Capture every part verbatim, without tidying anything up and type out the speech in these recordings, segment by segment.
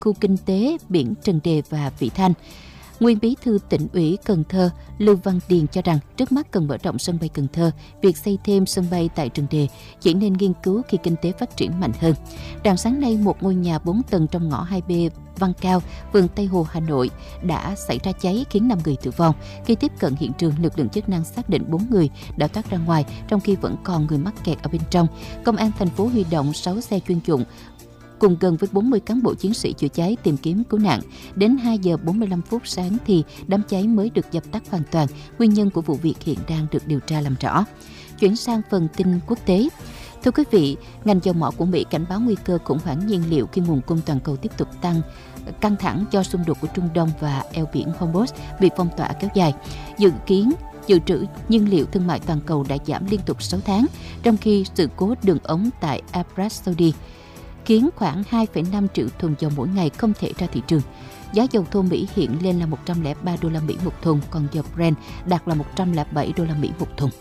khu kinh tế biển Trần Đề và Vị Thanh. Nguyên Bí thư Tỉnh ủy Cần Thơ Lưu Văn Điền cho rằng trước mắt cần mở rộng sân bay Cần Thơ, việc xây thêm sân bay tại Trần Đề chỉ nên nghiên cứu khi kinh tế phát triển mạnh hơn. Rạng sáng nay, một ngôi nhà bốn tầng trong ngõ hai B Văn Cao, phường Tây Hồ, Hà Nội đã xảy ra cháy khiến năm người tử vong. Khi tiếp cận hiện trường, lực lượng chức năng xác định bốn người đã thoát ra ngoài, trong khi vẫn còn người mắc kẹt ở bên trong. Công an thành phố huy động sáu xe chuyên dụng cùng gần với bốn mươi cán bộ chiến sĩ chữa cháy tìm kiếm cứu nạn. Đến hai giờ bốn mươi lăm phút sáng thì đám cháy mới được dập tắt hoàn toàn. Nguyên nhân của vụ việc hiện đang được điều tra làm rõ. Chuyển sang phần tin quốc tế. Thưa quý vị, ngành dầu mỏ của Mỹ cảnh báo nguy cơ khủng hoảng nhiên liệu khi nguồn cung toàn cầu tiếp tục tăng căng thẳng do xung đột của Trung Đông và eo biển Hormuz bị phong tỏa kéo dài. Dự kiến dự trữ nhiên liệu thương mại toàn cầu đã giảm liên tục sáu tháng, trong khi sự cố đường ống tại Abrad, Saudi khiến khoảng hai phẩy năm triệu thùng dầu mỗi ngày không thể ra thị trường. Giá dầu thô Mỹ hiện lên là một trăm lẻ ba đô la Mỹ một thùng, còn dầu Brent đạt là một trăm lẻ bảy đô la Mỹ một thùng.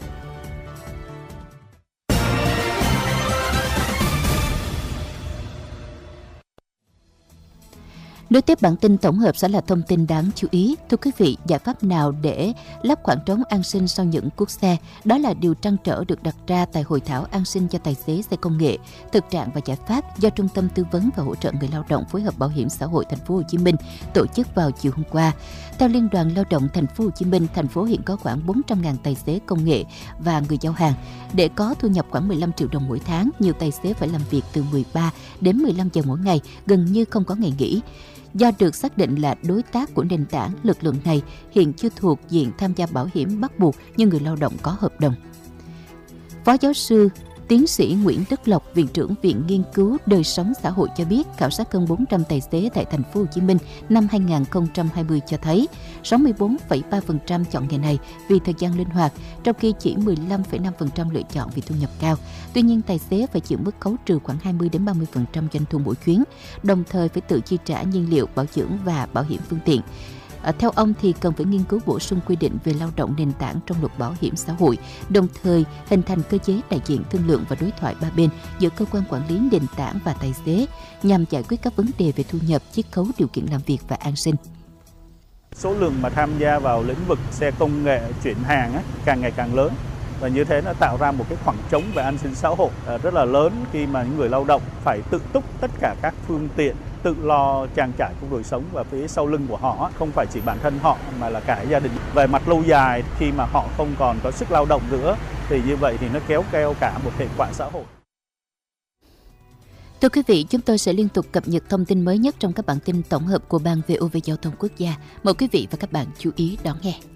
Nối tiếp bản tin tổng hợp sẽ là thông tin đáng chú ý. Thưa quý vị, giải pháp nào để lấp khoảng trống an sinh sau những cuốc xe? Đó là điều trăn trở được đặt ra tại hội thảo an sinh cho tài xế xe công nghệ, thực trạng và giải pháp do Trung tâm Tư vấn và Hỗ trợ Người Lao động phối hợp Bảo hiểm xã hội Thành phố Hồ Chí Minh tổ chức vào chiều hôm qua. Theo Liên đoàn Lao động Thành phố Hồ Chí Minh, thành phố hiện có khoảng bốn trăm nghìn tài xế công nghệ và người giao hàng. Để có thu nhập khoảng mười lăm triệu đồng mỗi tháng, nhiều tài xế phải làm việc từ mười ba đến mười lăm giờ mỗi ngày, gần như không có ngày nghỉ. Do được xác định là đối tác của nền tảng, lực lượng này hiện chưa thuộc diện tham gia bảo hiểm bắt buộc như người lao động có hợp đồng. Phó giáo sư Tiến sĩ Nguyễn Đức Lộc, Viện trưởng Viện Nghiên cứu Đời sống xã hội cho biết, khảo sát hơn bốn trăm tài xế tại Thành phố Hồ Chí Minh năm hai không hai không cho thấy sáu mươi tư phẩy ba phần trăm chọn nghề này vì thời gian linh hoạt, trong khi chỉ mười lăm phẩy năm phần trăm lựa chọn vì thu nhập cao. Tuy nhiên, tài xế phải chịu mức khấu trừ khoảng hai mươi đến ba mươi phần trăm doanh thu mỗi chuyến, đồng thời phải tự chi trả nhiên liệu, bảo dưỡng và bảo hiểm phương tiện. À, theo ông thì cần phải nghiên cứu bổ sung quy định về lao động nền tảng trong luật bảo hiểm xã hội, đồng thời hình thành cơ chế đại diện thương lượng và đối thoại ba bên giữa cơ quan quản lý nền tảng và tài xế nhằm giải quyết các vấn đề về thu nhập, chiết khấu, điều kiện làm việc và an sinh. Số lượng mà tham gia vào lĩnh vực xe công nghệ chuyển hàng á, càng ngày càng lớn. Và như thế nó tạo ra một cái khoảng trống về an sinh xã hội rất là lớn khi mà những người lao động phải tự túc tất cả các phương tiện, tự lo trang trải cuộc đời sống, và phía sau lưng của họ không phải chỉ bản thân họ mà là cả gia đình. Về mặt lâu dài, khi mà họ không còn có sức lao động nữa thì như vậy thì nó kéo theo cả một hệ quả xã hội. Thưa quý vị, chúng tôi sẽ liên tục cập nhật thông tin mới nhất trong các bản tin tổng hợp của Ban vê o vê Giao thông Quốc gia. Mời quý vị và các bạn chú ý đón nghe.